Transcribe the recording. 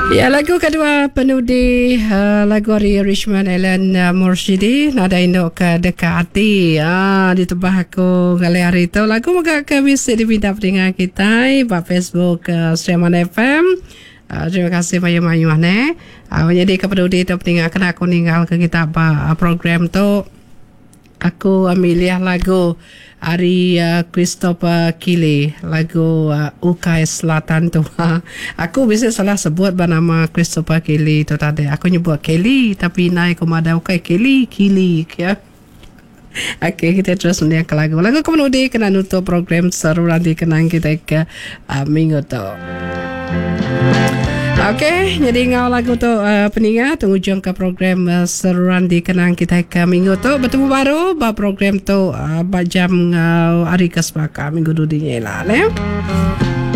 Ya, lagu kedua penuh di lagu dari Richmond Ellen Murshidi, Nada Indok ke Dekat Hati. Ditebah aku kali hari itu. Lagu moga ke bisa dipindah peringkat kita di Facebook Streaman FM. Terima kasih banyak-banyak menjadi kepedulian itu peringkat kena aku ninggal ke kita program tu. Aku ambil lagu Ari Christopher Kili, lagu Ukai Selatan tu. Aku bisa salah sebut bernama Christopher Kili tu tadi. Aku nyebut Kelly tapi naik komada Ukai Kili ya. Okey, kita terus mendengar ke lagu. Lagu kemudian kena nutup program seru nanti kenang kita ke minggu tu. Okey, jadi ngau lagu tu peningat penghujung ke program seruan di kenang kita ke minggu tu. Bertemu baru program tu jam hari ke sepaka minggu dunia lah.